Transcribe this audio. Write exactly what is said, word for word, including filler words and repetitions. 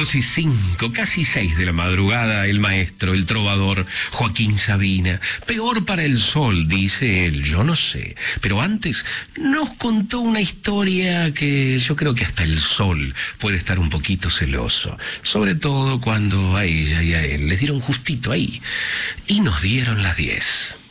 y cinco, casi seis de la madrugada, el maestro, el trovador, Joaquín Sabina. Peor para el sol, dice él, yo no sé. Pero antes nos contó una historia que yo creo que hasta el sol puede estar un poquito celoso. Sobre todo cuando a ella y a él les dieron justito ahí. Y nos dieron las diez.